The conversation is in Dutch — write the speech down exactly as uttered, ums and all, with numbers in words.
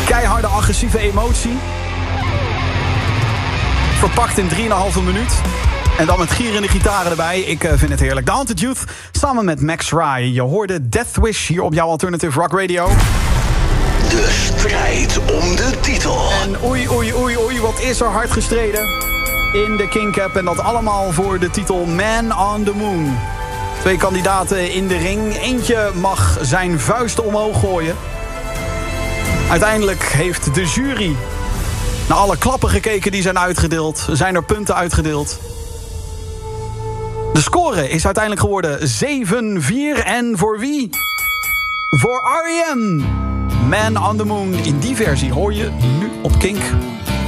Keiharde agressieve emotie. Verpakt in drieënhalve minuut. En dan met gierende gitaren erbij. Ik uh, vind het heerlijk. The Haunted Youth samen met Max Rye. Je hoorde Death Wish hier op jouw Alternative Rock Radio. De strijd om de titel. En oei, oei, oei, oei, wat is er hard gestreden in de King Cup. En dat allemaal voor de titel Man on the Moon. Twee kandidaten in de ring. Eentje mag zijn vuisten omhoog gooien. Uiteindelijk heeft de jury naar alle klappen gekeken die zijn uitgedeeld. Zijn er punten uitgedeeld. De score is uiteindelijk geworden zeven vier. En voor wie? Voor R E M. Man on the Moon. In die versie hoor je nu op Kink.